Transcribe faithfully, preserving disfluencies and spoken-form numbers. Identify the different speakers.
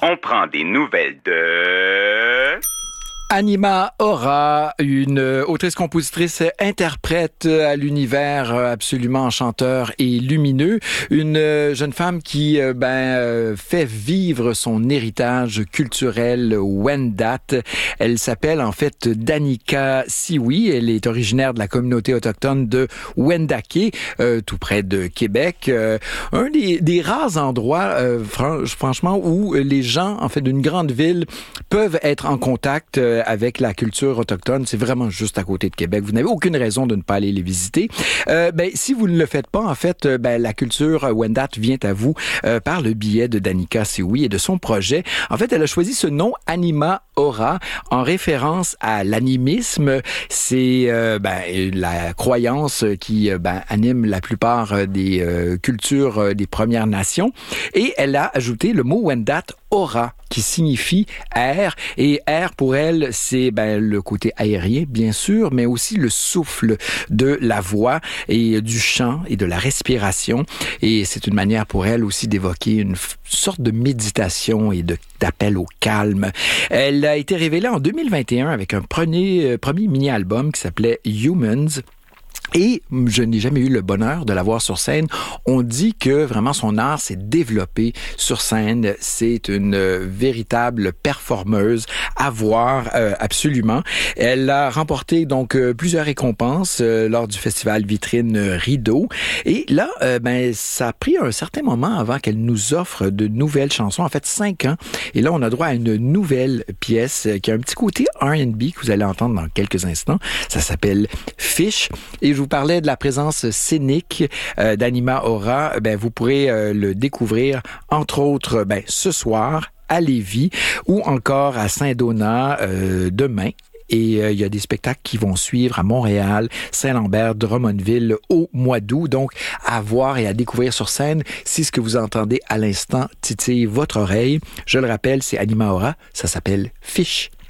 Speaker 1: On prend des nouvelles de...
Speaker 2: Anima Aura, une autrice-compositrice interprète à l'univers absolument enchanteur et lumineux. Une jeune femme qui ben fait vivre son héritage culturel Wendat. Elle s'appelle en fait Danica Sioui. Elle est originaire de la communauté autochtone de Wendake, euh, tout près de Québec. Euh, un des, des rares endroits, euh, fran- franchement, où les gens en fait d'une grande ville peuvent être en contact euh, avec la culture autochtone. C'est vraiment juste à côté de Québec. Vous n'avez aucune raison de ne pas aller les visiter. Euh, ben, si vous ne le faites pas, en fait, euh, ben, la culture Wendat vient à vous euh, par le biais de Danica Sioui et de son projet. En fait, elle a choisi ce nom Anima Aura en référence à l'animisme. C'est euh, ben, la croyance qui ben, anime la plupart des euh, cultures euh, des Premières Nations. Et elle a ajouté le mot Wendat Aura, qui signifie air. Et air, pour elle, c'est ben, le côté aérien, bien sûr, mais aussi le souffle de la voix et du chant et de la respiration. Et c'est une manière pour elle aussi d'évoquer une f- sorte de méditation et de, d'appel au calme. Elle a été révélée en deux mille vingt et un avec un premier, euh, premier mini-album qui s'appelait Humans. Et je n'ai jamais eu le bonheur de la voir sur scène. On dit que vraiment son art s'est développé sur scène. C'est une euh, véritable performeuse à voir euh, absolument. Elle a remporté donc euh, plusieurs récompenses euh, lors du festival Vitrine Rideau. Et là, euh, ben ça a pris un certain moment avant qu'elle nous offre de nouvelles chansons. En fait, cinq ans. Et là, on a droit à une nouvelle pièce qui a un petit côté R and B que vous allez entendre dans quelques instants. Ça s'appelle Fish. Et je vous parlais de la présence scénique euh, d'Anima Aura. Ben, vous pourrez euh, le découvrir, entre autres, ben, ce soir à Lévis ou encore à Saint-Donat euh, demain. Et euh, il y a des spectacles qui vont suivre à Montréal, Saint-Lambert, Drummondville au mois d'août. Donc, à voir et à découvrir sur scène si ce que vous entendez à l'instant titille votre oreille. Je le rappelle, c'est Anima Aura. Ça s'appelle Fish.